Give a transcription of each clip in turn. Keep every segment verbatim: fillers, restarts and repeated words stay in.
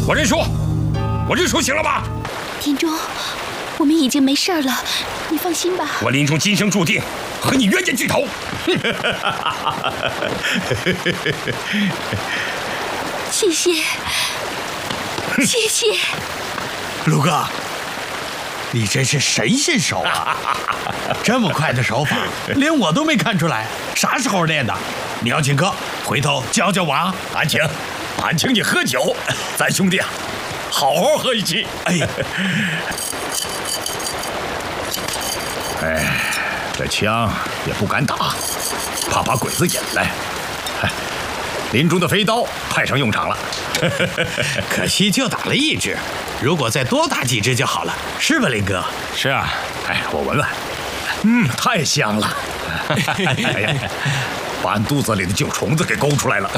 我认输，我认输，行了吧？ 田中，我们已经没事了，你放心吧。 我林中今生注定和你冤家聚头。 谢谢，谢谢， 陆哥，你真是神仙手啊！这么快的手法，连我都没看出来，啥时候练的？你要请客，回头教教我啊！ 俺请，俺请你喝酒，咱兄弟啊，好好喝一起。哎，哎，这枪也不敢打，怕把鬼子引来。林中的飞刀派上用场了， 可惜就打了一只，如果再多打几只就好了，是吧，林哥？ 是啊，哎，我闻闻，嗯，太香了。哎呀，把俺肚子里的旧虫子给勾出来了。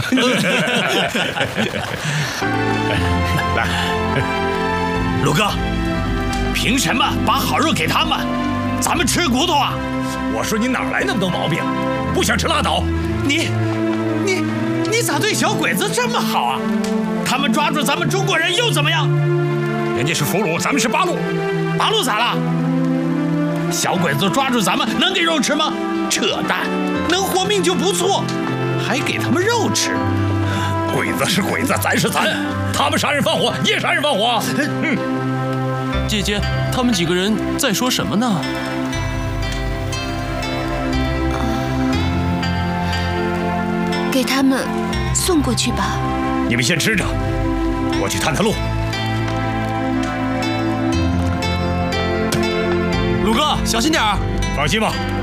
来， 陆哥，凭什么把好肉给他们？咱们吃骨头啊！ 我说你哪来那么多毛病？不想吃拉倒。 你，你。你咋对小鬼子这么好啊？他们抓住咱们中国人又怎么样？ 人家是俘虏，咱们是八路。 八路咋了？小鬼子抓住咱们能给肉吃吗？扯淡，能活命就不错，还给他们肉吃。 鬼子是鬼子，咱是咱，他们杀人放火也杀人放火。嗯， 姐姐，他们几个人在说什么呢？ 给他们送过去吧。 你们先吃着，我去探探路。 鲁哥，小心点儿。 放心吧。